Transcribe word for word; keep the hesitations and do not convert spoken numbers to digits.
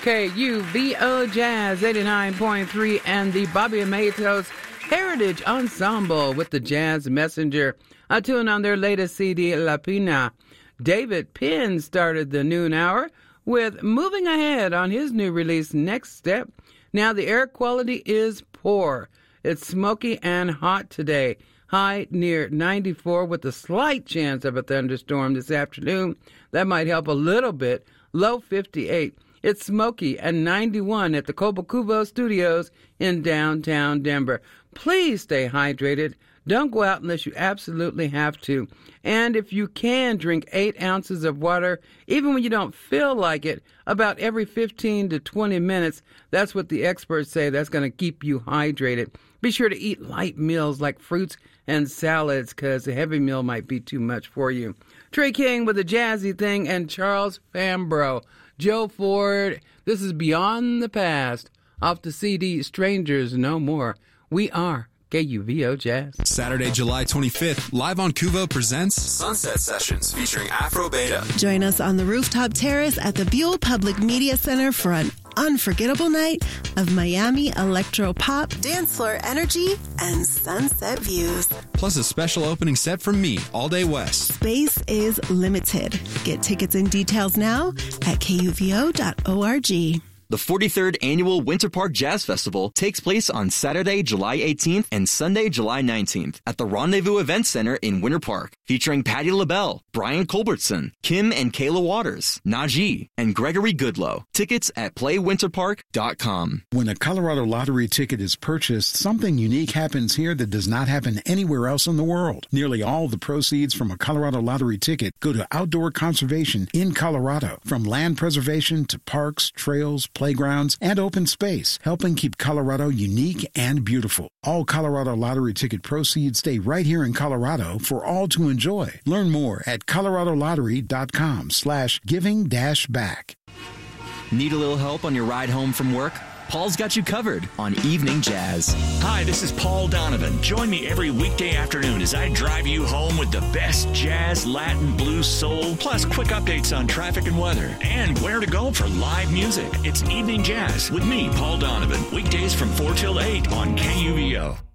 K U V O Jazz eighty-nine point three and the Bobby Matos Heritage Ensemble with the Jazz Messenger. A tune on their latest C D, La Pina. David Penn started the noon hour with Moving Ahead on his new release, Next Step. Now the air quality is poor. It's smoky and hot today. High near ninety-four with a slight chance of a thunderstorm this afternoon. That might help a little bit. Low fifty-eight. It's smoky and ninety-one at the Cobo Studios in downtown Denver. Please stay hydrated. Don't go out unless you absolutely have to. And if you can, drink eight ounces of water, even when you don't feel like it, about every fifteen to twenty minutes. That's what the experts say. That's going to keep you hydrated. Be sure to eat light meals like fruits and salads because a heavy meal might be too much for you. Trey King with a jazzy thing and Charles Fambro. Joe Ford, this is Beyond the Past. Off the C D Strangers No More. We are K U V O Jazz. Saturday, July twenty-fifth, Live on Kuvo presents Sunset Sessions featuring Afro Beta. Join us on the rooftop terrace at the Buell Public Media Center for an unforgettable night of Miami electro pop, dance floor energy, and sunset views. Plus a special opening set from me, All Day West. Space is limited. Get tickets and details now at K U V O dot org. The forty-third Annual Winter Park Jazz Festival takes place on Saturday, July eighteenth and Sunday, July nineteenth at the Rendezvous Event Center in Winter Park, featuring Patti LaBelle, Brian Culbertson, Kim and Kayla Waters, Najee, and Gregory Goodlow. Tickets at play winter park dot com. When a Colorado Lottery ticket is purchased, something unique happens here that does not happen anywhere else in the world. Nearly all the proceeds from a Colorado Lottery ticket go to outdoor conservation in Colorado, from land preservation to parks, trails, playgrounds, and open space, helping keep Colorado unique and beautiful. All Colorado Lottery ticket proceeds stay right here in Colorado for all to enjoy. Learn more at colorado lottery dot com slash giving dash back. Need a little help on your ride home from work? Paul's got you covered on Evening Jazz. Hi, this is Paul Donovan. Join me every weekday afternoon as I drive you home with the best jazz, Latin, blues, soul, plus quick updates on traffic and weather, and where to go for live music. It's Evening Jazz with me, Paul Donovan, weekdays from four till eight on K U V O.